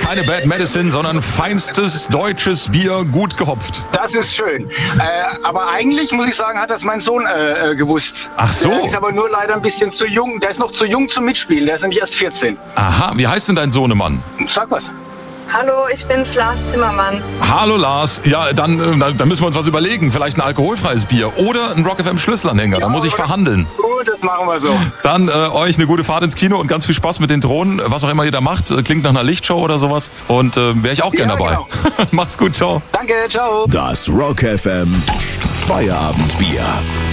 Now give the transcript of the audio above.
keine Bad Medicine, sondern feinstes deutsches Bier, gut gehopft. Das ist schön. Aber eigentlich, muss ich sagen, hat das mein Sohn gewusst. Ach so. Der ist aber nur leider ein bisschen zu jung. Der ist noch zu jung zum Mitspielen. Der ist nämlich erst 14. Aha, wie heißt denn dein Sohnemann? Sag was. Hallo, ich bin's, Lars Zimmermann. Hallo Lars. Ja, dann müssen wir uns was überlegen. Vielleicht ein alkoholfreies Bier oder ein Rock FM Schlüsselanhänger. Da muss ich verhandeln. Gut, das machen wir so. Dann euch eine gute Fahrt ins Kino und ganz viel Spaß mit den Drohnen. Was auch immer ihr da macht, klingt nach einer Lichtshow oder sowas. Und wäre ich auch gerne dabei. Genau. Macht's gut, ciao. Danke, ciao. Das Rock FM Feierabendbier.